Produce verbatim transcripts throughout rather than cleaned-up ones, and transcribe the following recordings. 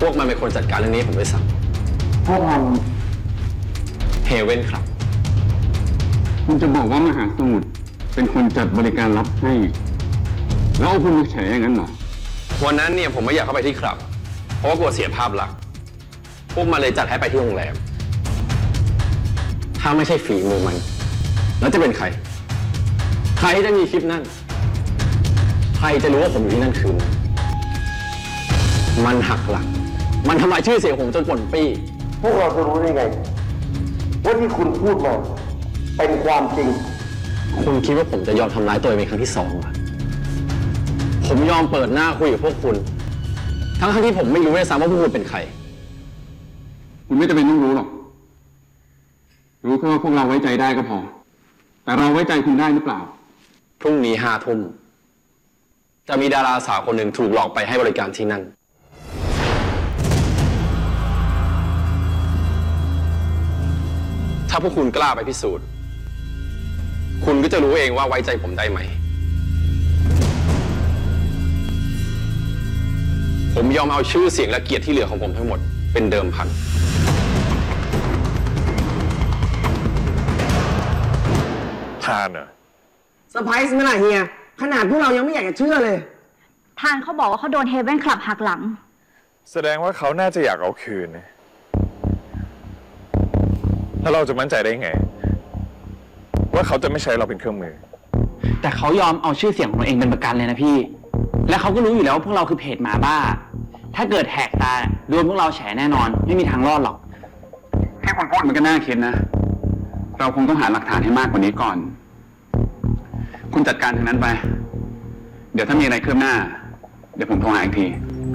พวกมันเป็นคนจัดการเรื่องนี้ผมด้วยซ้ำพวกมันเฮเว่นครับคุณจะบอกว่ามหาสมุทรเป็นคนจัดบริการรับให้แล้วเอาคุณมาแฉอย่างนั้นเหรอวันนั้นเนี่ยผมไม่อยากเข้าไปที่คลับ เพราะว่ากลัวเสียภาพลักษณ์พวกมันเลยจัดให้ไปที่โรงแรม ถ้าไม่ใช่ฝีมือมัน แล้วจะเป็นใคร ใครจะมีคลิปนั่น ใครจะรู้ว่าผมอยู่ที่นั่นคืนนั้นมันหักหลัง มันทำลายชื่อเสียงผมจนป่นปี้พวกเราจะรู้ได้ไงว่าที่คุณพูดมาเป็นความจริงคุณคิดว่าผมจะยอมทำร้ายตัวเองเป็นครั้งที่สองเหรอผมยอมเปิดหน้าคุยกับพวกคุณ ทั้งที่ผมไม่รู้ด้วยซ้ำว่าพวกคุณเป็นใครคุณไม่จำเป็นต้องรู้หรอกรู้แค่ว่าพวกเราไว้ใจได้ก็พอ แต่เราไว้ใจคุณได้หรือเปล่าพรุ่งนี้ห้าทุ่มจะมีดาราสาวคนหนึ่งถูกหลอกไปให้บริการที่นั่น ถ้าพวกคุณกล้าไปพิสูจน์ คุณก็จะรู้เองว่าไว้ใจผมได้ไหม ผมยอมเอาชื่อเสียงและเกียรติที่เหลือของผมทั้งหมดเป็นเดิมพันทานเหรอเซอร์ไพรส์ไหมล่ะเฮีย ขนาดพวกเรายังไม่อยากจะเชื่อเลยทานเขาบอกว่าเขาโดนเฮเว่นคลับหักหลังแสดงว่าเขาน่าจะอยากเอาคืนนะแล้วเราจะมั่นใจได้ไง ว่าเขาจะไม่ใช้เราเป็นเครื่องมือแต่เขายอมเอาชื่อเสียงของตัวเองเป็นประกันเลยนะพี่ และเขาก็รู้อยู่แล้วว่าพวกเราคือเพจหมาบ้า ถ้าเกิดแหกตาโดนพวกเราแฉแน่นอน ไม่มีทางรอดหรอกแค่คนพูดมันก็น่าคิดนะ เราคงต้องหาหลักฐานให้มากกว่านี้ก่อน คุณจัดการทางนั้นไป เดี๋ยวถ้ามีอะไรคืบหน้า เดี๋ยวผมโทรหาอีกที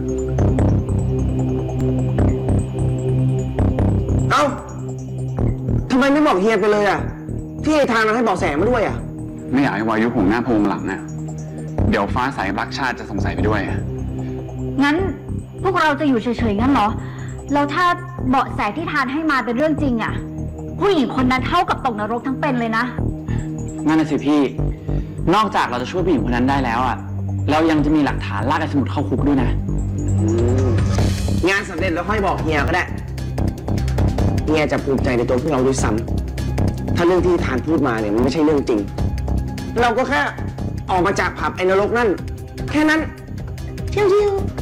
เอ้าทำไมไม่บอกเฮียไปเลยอ่ะ ที่ไอ้ทางนั้นให้บอกแสมาด้วยอ่ะไม่อยากให้วายุผงหน้าโพงหลังนะเดี๋ยวฟ้าใสรักชาติจะสงสัยไปด้วยงั้นพวกเราจะอยู่เฉยๆงั้นเหรอ แล้วถ้าเบาะแสที่ทานให้มาเป็นเรื่องจริงอะผู้หญิงคนนั้นเท่ากับตกนรกทั้งเป็นเลยนะนั่นน่ะสิพี่ นอกจากเราจะช่วยผู้หญิงคนนั้นได้แล้วอ่ะ เรายังจะมีหลักฐานลากไอ้สมุดเข้าคุกด้วยนะงานสำเร็จแล้วค่อยบอกเฮียก็ได้ เฮียจะภูมิใจในตัวพวกเราด้วยซ้ำถ้าเรื่องที่ทานพูดมาเนี่ยมันไม่ใช่เรื่องจริง เราก็แค่ออกมาจากผับไอ้นรกนั่น แค่นั้นเที่ยวๆ